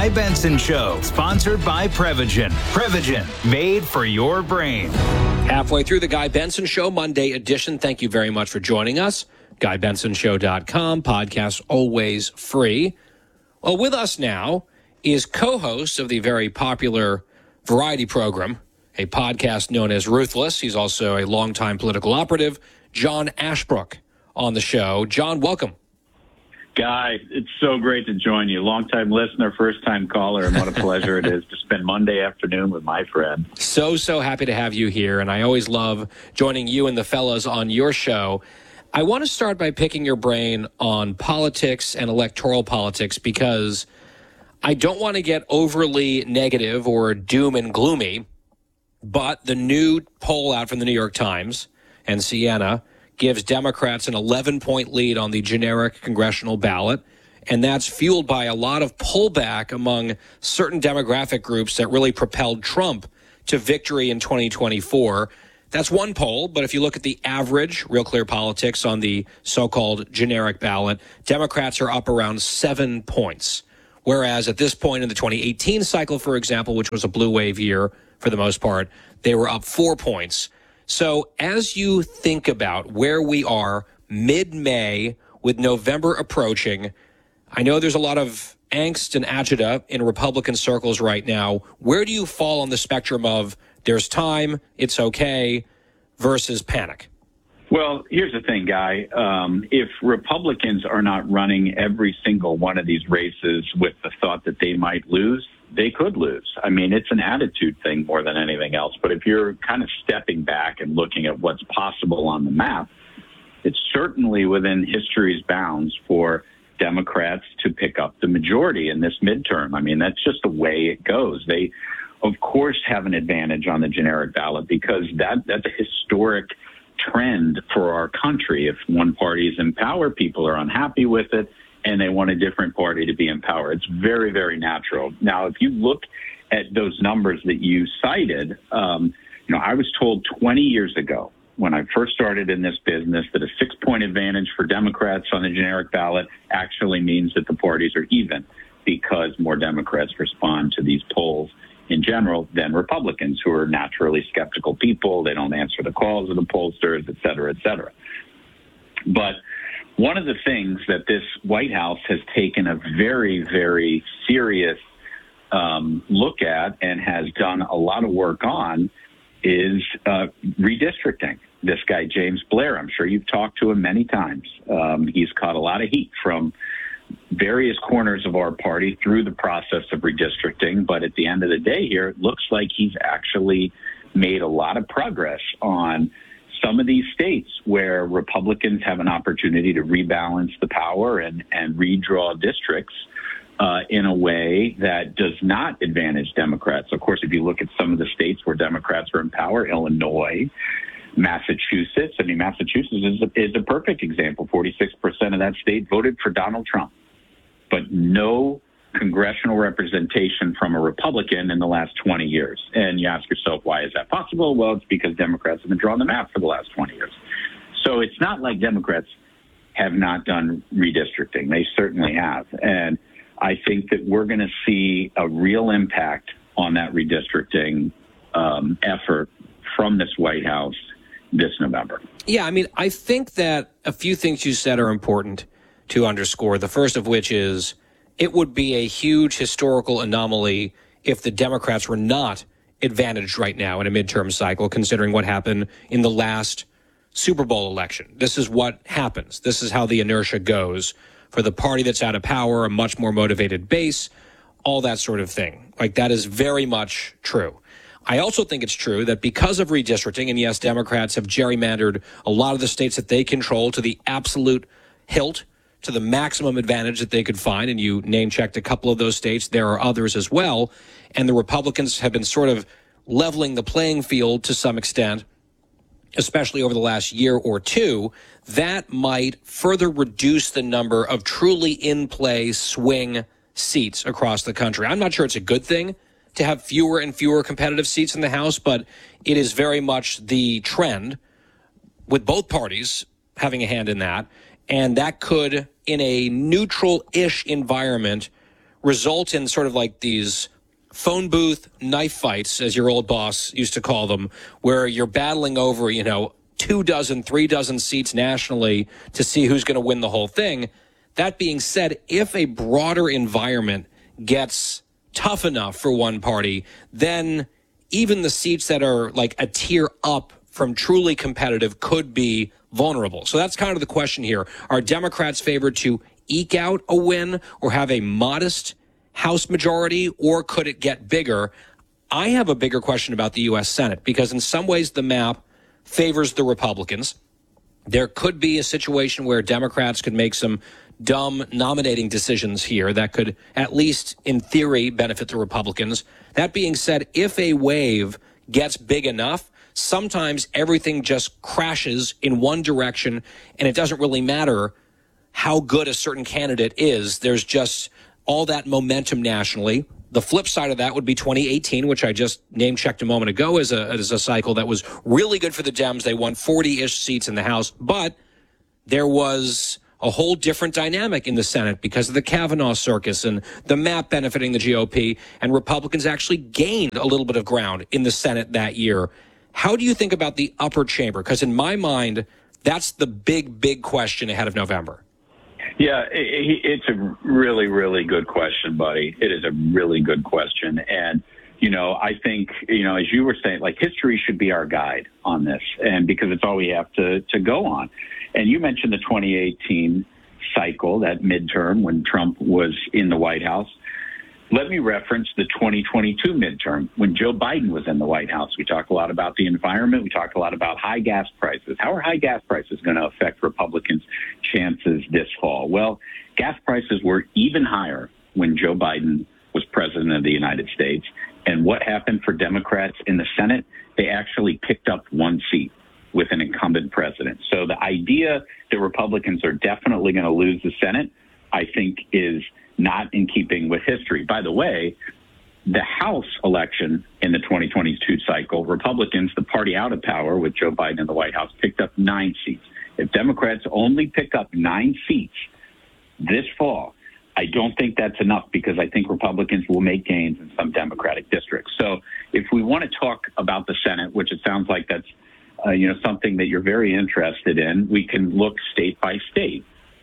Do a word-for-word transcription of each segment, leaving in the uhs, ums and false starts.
Guy Benson Show, sponsored by Prevagen. Prevagen, made for your brain. Halfway through the Guy Benson Show, Monday edition. Thank you very much for joining us. guy benson show dot com, podcast always free. Well, with us now is co-host of the very popular variety program, a podcast known as Ruthless. He's also a longtime political operative, John Ashbrook, on the show. John, welcome. Guy, it's so great to join you. Long-time listener, first-time caller, and what a pleasure it is to spend Monday afternoon with my friend. So, so happy to have you here, and I always love joining you and the fellas on your show. I want to start by picking your brain on politics and electoral politics because I don't want to get overly negative or doom and gloomy, but the new poll out from the New York Times and Siena gives Democrats an eleven-point lead on the generic congressional ballot, and that's fueled by a lot of pullback among certain demographic groups that really propelled Trump to victory in twenty twenty-four. That's one poll, but if you look at the average, Real Clear Politics, on the so-called generic ballot, Democrats are up around seven points. Whereas at this point in the twenty eighteen cycle, for example, which was a blue wave year for the most part, they were up four points. So as you think about where we are mid-May with November approaching, I know there's a lot of angst and agita in Republican circles right now. Where do you fall on the spectrum of there's time, it's okay, versus panic? Well, here's the thing, Guy. Um, if Republicans are not running every single one of these races with the thought that they might lose, they could lose. I mean, it's an attitude thing more than anything else. But if you're kind of stepping back and looking at what's possible on the map, it's certainly within history's bounds for Democrats to pick up the majority in this midterm. I mean, that's just the way it goes. They, of course, have an advantage on the generic ballot because that that's a historic trend for our country. If one party is in power, people are unhappy with it, and they want a different party to be in power. It's very, very natural. Now, if you look at those numbers that you cited, um, you know, I was told twenty years ago when I first started in this business that a six-point advantage for Democrats on the generic ballot actually means that the parties are even because more Democrats respond to these polls in general than Republicans, who are naturally skeptical people. They don't answer the calls of the pollsters, et cetera, et cetera. But one of the things that this White House has taken a very, very serious um, look at and has done a lot of work on is uh, redistricting. This guy, James Blair, I'm sure you've talked to him many times. Um, he's caught a lot of heat from various corners of our party through the process of redistricting. But at the end of the day here, it looks like he's actually made a lot of progress on some of these states where Republicans have an opportunity to rebalance the power and, and redraw districts uh, in a way that does not advantage Democrats. Of course, if you look at some of the states where Democrats are in power, Illinois, Massachusetts, I mean, Massachusetts is a, is a perfect example. forty-six percent of that state voted for Donald Trump, but no congressional representation from a Republican in the last twenty years. And you ask yourself, why is that possible? Well, it's because Democrats have been drawing the map for the last twenty years. So it's not like Democrats have not done redistricting. They certainly have. And I think that we're going to see a real impact on that redistricting um, effort from this White House this November. Yeah, I mean, I think that a few things you said are important to underscore. The first of which is it would be a huge historical anomaly if the Democrats were not advantaged right now in a midterm cycle, considering what happened in the last Super Bowl election. This is what happens. This is how the inertia goes for the party that's out of power, a much more motivated base, all that sort of thing. Like, that is very much true. I also think it's true that because of redistricting, and yes, Democrats have gerrymandered a lot of the states that they control to the absolute hilt, to the maximum advantage that they could find, and you name-checked a couple of those states. There are others as well, and the Republicans have been sort of leveling the playing field to some extent, especially over the last year or two. That might further reduce the number of truly in-play swing seats across the country. I'm not sure it's a good thing to have fewer and fewer competitive seats in the House, but it is very much the trend with both parties having a hand in that. And that could, in a neutral-ish environment, result in sort of like these phone booth knife fights, as your old boss used to call them, where you're battling over, you know, two dozen, three dozen seats nationally to see who's going to win the whole thing. That being said, if a broader environment gets tough enough for one party, then even the seats that are like a tier up from truly competitive could be vulnerable. So that's kind of the question here. Are Democrats favored to eke out a win or have a modest House majority, or could it get bigger? I have a bigger question about the U S Senate, because in some ways the map favors the Republicans. There could be a situation where Democrats could make some dumb nominating decisions here that could, at least in theory, benefit the Republicans. That being said, if a wave gets big enough, sometimes everything just crashes in one direction, and it doesn't really matter how good a certain candidate is. There's just all that momentum nationally. The flip side of that would be twenty eighteen, which I just name-checked a moment ago as a, as a cycle that was really good for the Dems. They won forty-ish seats in the House, but there was a whole different dynamic in the Senate because of the Kavanaugh circus and the map benefiting the G O P, and Republicans actually gained a little bit of ground in the Senate that year. How do you think about the upper chamber? Because in my mind, that's the big, big question ahead of November. Yeah, it, it's a really, really good question, buddy. It is a really good question. And, you know, I think, you know, as you were saying, like, history should be our guide on this, and because it's all we have to, to go on. And you mentioned the twenty eighteen cycle, that midterm when Trump was in the White House. Let me reference the twenty twenty-two midterm when Joe Biden was in the White House. We talked a lot about the environment. We talked a lot about high gas prices. How are high gas prices going to affect Republicans' chances this fall? Well, gas prices were even higher when Joe Biden was president of the United States. And what happened for Democrats in the Senate? They actually picked up one seat with an incumbent president. So the idea that Republicans are definitely going to lose the Senate, I think, is not in keeping with history. By the way, the House election in the twenty twenty-two cycle, Republicans, the party out of power with Joe Biden in the White House, picked up nine seats. If Democrats only pick up nine seats this fall, I don't think that's enough, because I think Republicans will make gains in some Democratic districts. So if we want to talk about the Senate, which it sounds like that's uh, you know something that you're very interested in, we can look state by state.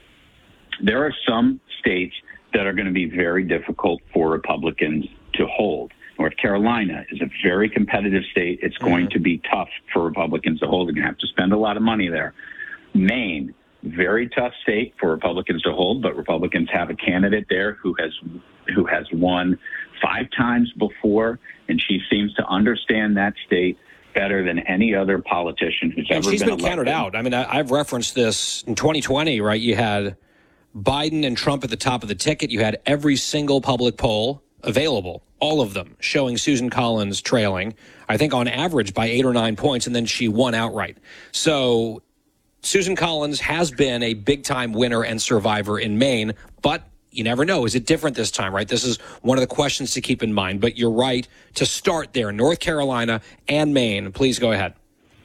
There are some states that are going to be very difficult for Republicans to hold. North Carolina is a very competitive state. It's going mm-hmm. to be tough for Republicans to hold. They're going to have to spend a lot of money there. Maine, very tough state for Republicans to hold, but Republicans have a candidate there who has who has won five times before, and she seems to understand that state better than any other politician who's and ever she's been been counted out. I mean, I, I've referenced this in twenty twenty, right? You had Biden and Trump at the top of the ticket. You had every single public poll available, all of them showing Susan Collins trailing, I think on average by eight or nine points, and then she won outright. So Susan Collins has been a big-time winner and survivor in Maine, but you never know. Is it different this time, right? This is one of the questions to keep in mind. But you're right to start there, North Carolina and Maine. Please go ahead.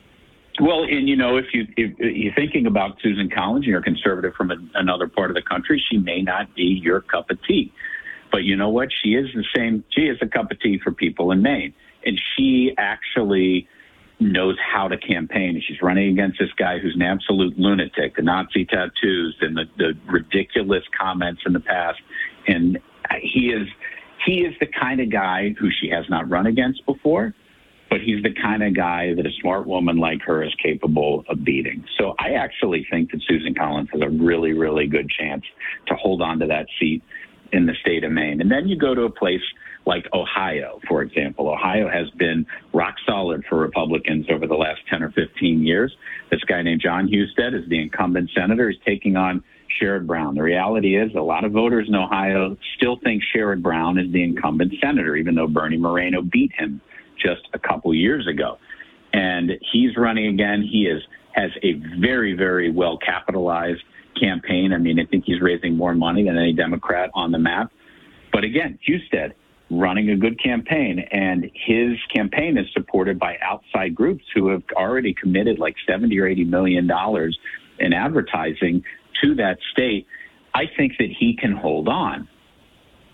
Well, and, you know, if, you, if you're thinking about Susan Collins, you're a conservative from a, another part of the country, she may not be your cup of tea. But you know what? She is the same. She is a cup of tea for people in Maine. And she actually knows how to campaign. She's running against this guy who's an absolute lunatic, the Nazi tattoos and the, the ridiculous comments in the past. And he is he is the kind of guy who she has not run against before, but he's the kind of guy that a smart woman like her is capable of beating. So I actually think that Susan Collins has a really, really good chance to hold on to that seat in the state of Maine. And then you go to a place like Ohio, for example. Ohio has been rock solid for Republicans over the last ten or fifteen years. This guy named John Husted is the incumbent senator. He's taking on Sherrod Brown. The reality is a lot of voters in Ohio still think Sherrod Brown is the incumbent senator, even though Bernie Moreno beat him just a couple years ago. And he's running again. He is has a very, very well capitalized campaign. I mean, I think he's raising more money than any Democrat on the map. But again, Husted running a good campaign, and his campaign is supported by outside groups who have already committed like seventy or eighty million dollars in advertising to that state. I think that he can hold on.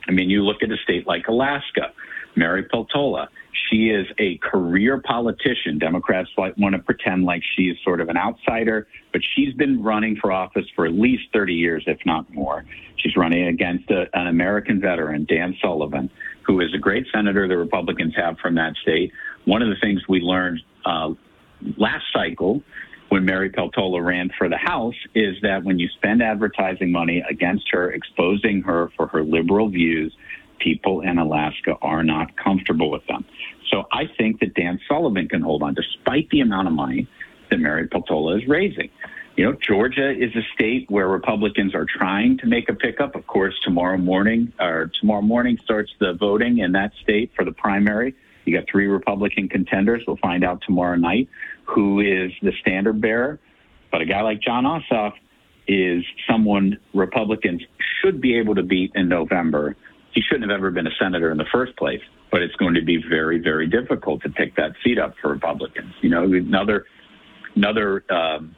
I mean, you look at a state like Alaska, Mary Peltola. She is a career politician. Democrats like, want to pretend like she's sort of an outsider, but she's been running for office for at least thirty years, if not more. She's running against a, an American veteran, Dan Sullivan, who is a great senator the Republicans have from that state. One of the things we learned uh, last cycle when Mary Peltola ran for the House is that when you spend advertising money against her, exposing her for her liberal views, people in Alaska are not comfortable with them. So I think that Dan Sullivan can hold on, despite the amount of money that Mary Peltola is raising. You know, Georgia is a state where Republicans are trying to make a pickup. Of course, tomorrow morning, or tomorrow morning starts the voting in that state for the primary. You got three Republican contenders. We'll find out tomorrow night who is the standard bearer. But a guy like Jon Ossoff is someone Republicans should be able to beat in November. He shouldn't have ever been a senator in the first place, but it's going to be very, very difficult to pick that seat up for Republicans. You know, another another um,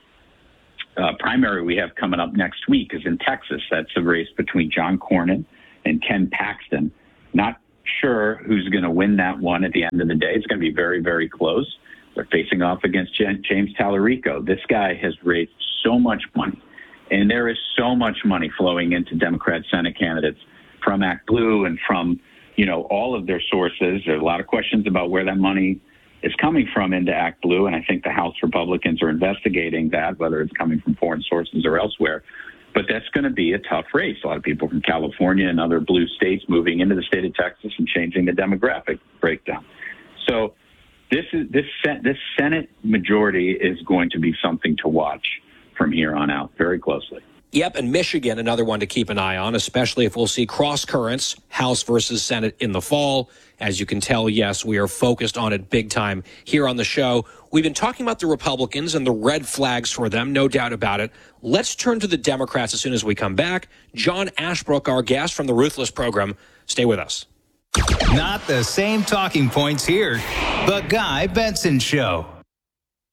uh, primary we have coming up next week is in Texas. That's a race between John Cornyn and Ken Paxton. Not sure who's going to win that one at the end of the day. It's going to be very, very close. They're facing off against James Tallarico. This guy has raised so much money, and there is so much money flowing into Democrat Senate candidates from Act Blue and from, you know, all of their sources. There's a lot of questions about where that money is coming from into Act Blue, and I think the House Republicans are investigating that, whether it's coming from foreign sources or elsewhere. But that's going to be a tough race. A lot of people from California and other blue states moving into the state of Texas and changing the demographic breakdown. So this is this this Senate majority is going to be something to watch from here on out very closely. Yep, and Michigan, another one to keep an eye on, especially if we'll see cross currents, House versus Senate in the fall. As you can tell, yes, we are focused on it big time here on the show. We've been talking about the Republicans and the red flags for them, no doubt about it. Let's turn to the Democrats as soon as we come back. John Ashbrook, our guest from the Ruthless program. Stay with us. Not the same talking points here. The Guy Benson Show.